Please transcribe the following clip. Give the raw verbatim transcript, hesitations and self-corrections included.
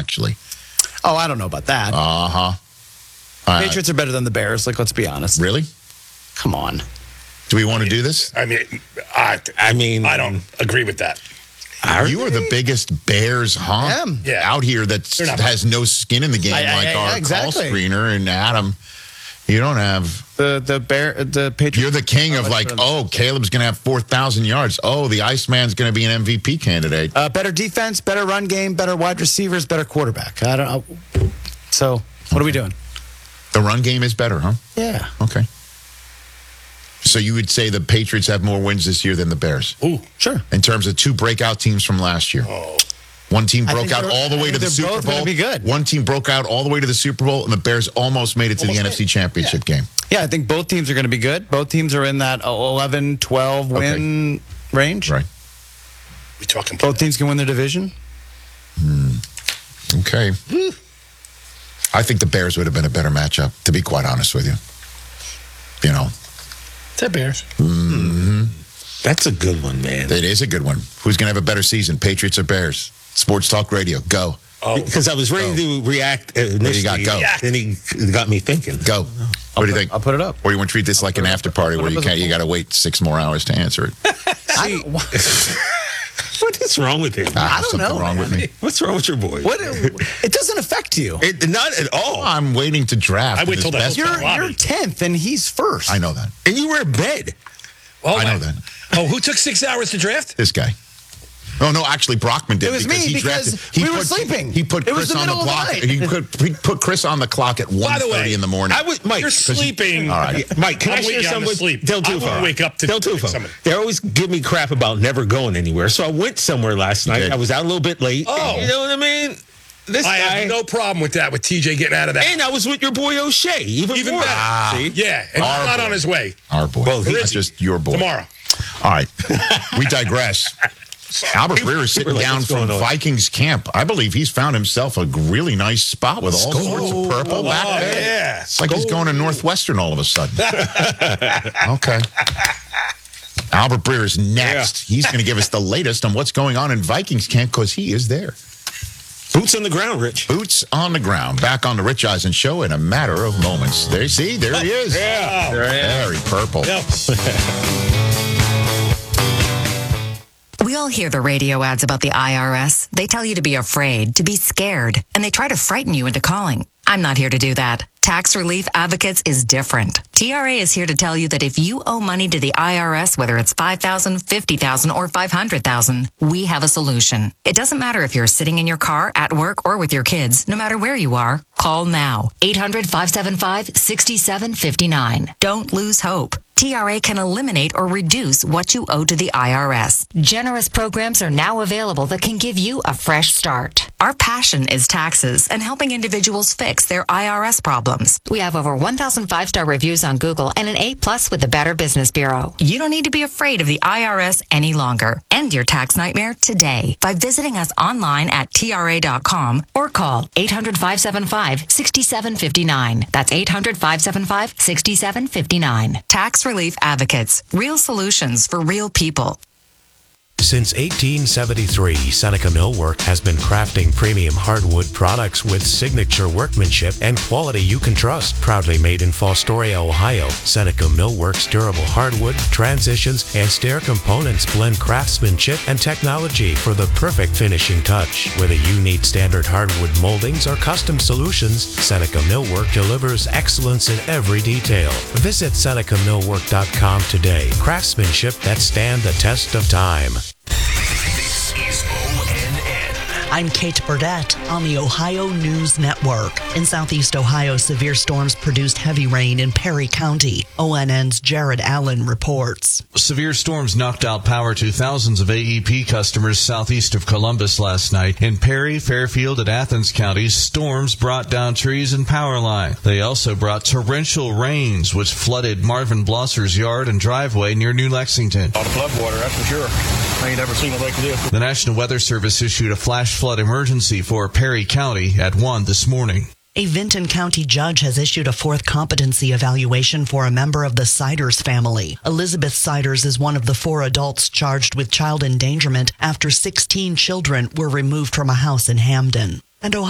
actually. Oh, I don't know about that. Uh-huh. Uh, Patriots are better than the Bears. Like, let's be honest. Really? Come on. Do we want to do this? I mean, I, I mean, I don't agree with that. You are the biggest Bears honk Yeah. out here that not- has no skin in the game I- I- like I- our exactly. call screener and Adam. You don't have... The the Bear the Patriots. You're the king of are like, better than- oh, Caleb's going to have four thousand yards. Oh, the Iceman's going to be an M V P candidate. Uh, better defense, better run game, better wide receivers, better quarterback. I don't know. So, what are we doing? The run game is better, huh? Yeah. Okay. So you would say the Patriots have more wins this year than the Bears? Ooh, Sure. In terms of two breakout teams from last year. oh, One team I broke think out they're- all the I way to think the they're Super both gonna Bowl. be good. One team broke out all the way to the Super Bowl, and the Bears almost made it to the Almost N F C made it. Championship game. Yeah, I think both teams are going to be good. Both teams are in that eleven, twelve win range. Right. we talking. Both teams can win their division. Okay. I think the Bears would have been a better matchup, to be quite honest with you. You know, The Bears. that's a good one, man. it is a good one. Who's going to have a better season, Patriots or Bears? Sports Talk Radio. Go. Oh, Because I was ready to react initially. What do you got? Go. Yeah. Then he got me thinking. Go. What do you think? I'll put it up. Or you want to treat this like an after party Put where it you up as a can't, you got to wait six more hours to answer it? I don't, What is wrong with him? I have don't something know, wrong man. with me. What's wrong with your boy? what? It doesn't affect you. It, not at all. I'm waiting to draft. I wait his till the best whole- You're Lobby. you're tenth and he's first. I know that. And you were in bed. oh, I know my- that. Oh, who took six hours to draft? This guy. Oh, no, actually, Brockman did. It was because me he because drafted, he we were put, sleeping. He put It was Chris the on the middle of the clock. night. He put, he put Chris on the clock at one By the thirty way, in the morning. I would, Mike. You're sleeping. All right. Mike, can I'm I share waking up something to with sleep. Del I Tufo? won't wake up to Del to Tufo. somebody. They always give me crap about never going anywhere. So I went somewhere last night. did. I was out a little bit late. Oh. You know what I mean? This I guy. have no problem with that, with T J getting out of that. And I was with your boy O'Shea. Even, Even more. better. See? Yeah, and Our he's not boy. on his way. Our boy. Well, Not he's- just your boy. Tomorrow. All right. We digress. Albert Breer is sitting like, down what's from going on? Vikings camp. I believe he's found himself a really nice spot with all Skol. sorts of purple back Oh, there. yeah. It's like he's going to Northwestern all of a sudden. Okay. Albert Breer is next. He's going to give us the latest on what's going on in Vikings camp because he is there. Boots on the ground, Rich. Boots on the ground. Back on the Rich Eisen Show in a matter of moments. There, see, there he is. Yeah. Very purple. Yep. We all hear the radio ads about the I R S. They tell you to be afraid, to be scared, and they try to frighten you into calling. I'm not here to do that. Tax Relief Advocates is different. T R A is here to tell you that if you owe money to the I R S, whether it's five thousand dollars, fifty thousand dollars, or five hundred thousand dollars, we have a solution. It doesn't matter if you're sitting in your car, at work, or with your kids. No matter where you are, call now. eight hundred, five seven five, six seven five nine. Don't lose hope. T R A can eliminate or reduce what you owe to the I R S. Generous programs are now available that can give you a fresh start. Our passion is taxes and helping individuals fix their I R S problems. We have over one thousand five-star reviews on Google and an A plus with the Better Business Bureau. You don't need to be afraid of the I R S any longer. End your tax nightmare today by visiting us online at T R A dot com or call eight hundred, five seven five, six seven five nine. That's eight hundred, five seven five, six seven five nine. Tax Relief Advocates. Real solutions for real people. Since eighteen seventy-three, Seneca Millwork has been crafting premium hardwood products with signature workmanship and quality you can trust. Proudly made in Fostoria, Ohio, Seneca Millwork's durable hardwood, transitions, and stair components blend craftsmanship and technology for the perfect finishing touch. Whether you need standard hardwood moldings or custom solutions, Seneca Millwork delivers excellence in every detail. Visit Seneca Millwork dot com today. Craftsmanship that stand the test of time. This is O N N. I'm Kate Burdett on the Ohio News Network. In southeast Ohio, severe storms produced heavy rain in Perry County. O N N's Jared Allen reports. Severe storms knocked out power to thousands of A E P customers southeast of Columbus last night. In Perry, Fairfield, and Athens counties, storms brought down trees and power lines. They also brought torrential rains, which flooded Marvin Blosser's yard and driveway near New Lexington. A lot of flood water, that's for sure. I ain't ever seen it like this. The National Weather Service issued a flash flood emergency for Perry County at one this morning. A Vinton County judge has issued a fourth competency evaluation for a member of the Siders family. Elizabeth Siders is one of the four adults charged with child endangerment after sixteen children were removed from a house in Hamden. And Ohio